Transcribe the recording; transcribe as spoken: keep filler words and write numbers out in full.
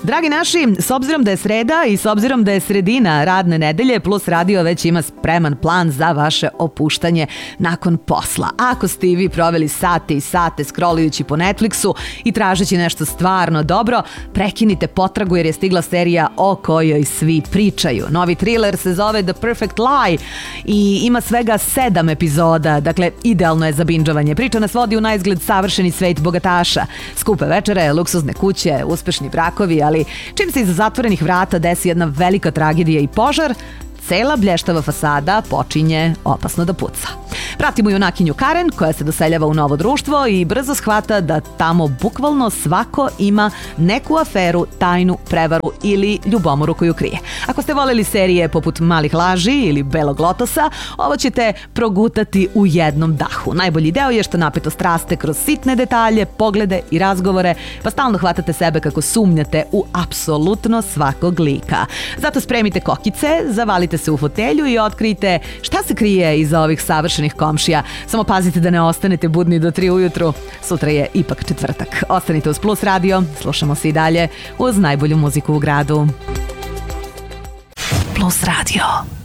Dragi naši, s obzirom da je sreda i s obzirom da je sredina radne nedelje, Plus radio već ima spreman plan za vaše opuštanje nakon posla. Ako ste i vi proveli sate i sate scrollujući po Netflixu i tražeći nešto stvarno dobro, prekinite potragu jer je stigla serija o kojoj svi pričaju. Novi thriller se zove The Perfect Lie i ima svega sedam epizoda, dakle idealno je za binđovanje. Priča nas vodi u naizgled savršeni svet bogataša, skupe večere, luksuzne kuće, uspešni brakovi, ali čim se iza zatvorenih vrata desi jedna velika tragedija i požar, cela blještava fasada počinje opasno da puca. Pratimo junakinju Karen koja se doseljava u novo društvo i brzo shvata da tamo bukvalno svako ima neku aferu, tajnu, prevaru ili ljubomoru koju krije. Ako ste voljeli serije poput Malih laži ili Belog lotosa, ovo ćete progutati u jednom dahu. Najbolji deo je što napetost raste kroz sitne detalje, poglede i razgovore, pa stalno hvatate sebe kako sumnjate u apsolutno svakog lika. Zato spremite kokice, zavalite se u fotelju i otkrijte šta se krije iza ovih savršenih komšija. Samo pazite da ne ostanete budni do tri ujutru. Sutra je ipak četvrtak. Ostanite uz Plus radio, slušamo se i dalje uz najbolju muziku u gradu. Plus radio.